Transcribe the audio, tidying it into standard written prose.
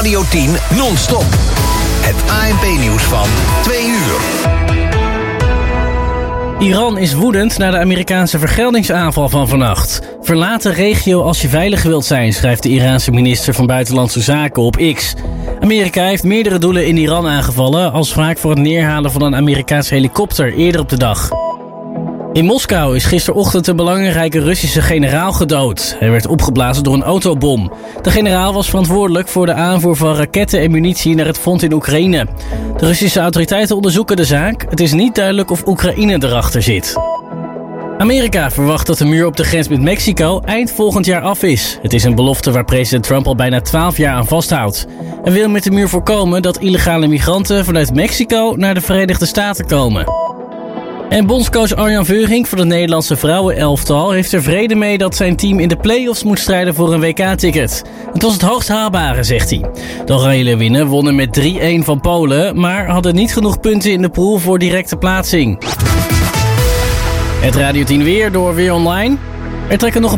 Radio 10 non-stop. Het ANP-nieuws van 2 uur. Iran is woedend na de Amerikaanse vergeldingsaanval van vannacht. Verlaat de regio als je veilig wilt zijn, schrijft de Iraanse minister van Buitenlandse Zaken op X. Amerika heeft meerdere doelen in Iran aangevallen als wraak voor het neerhalen van een Amerikaanse helikopter eerder op de dag. In Moskou is gisterochtend een belangrijke Russische generaal gedood. Hij werd opgeblazen door een autobom. De generaal was verantwoordelijk voor de aanvoer van raketten en munitie naar het front in Oekraïne. De Russische autoriteiten onderzoeken de zaak. Het is niet duidelijk of Oekraïne erachter zit. Amerika verwacht dat de muur op de grens met Mexico eind volgend jaar af is. Het is een belofte waar president Trump al bijna 12 jaar aan vasthoudt. Hij wil met de muur voorkomen dat illegale migranten vanuit Mexico naar de Verenigde Staten komen. En bondscoach Arjan Veurink van het Nederlandse vrouwenelftal heeft er vrede mee dat zijn team in de play-offs moet strijden voor een WK-ticket. Het was het hoogst haalbare, zegt hij. De Oranje Leeuwinnen wonnen met 3-1 van Polen, maar hadden niet genoeg punten in de pool voor directe plaatsing. Het Radio 10 weer door Weer Online. Er trekken nog een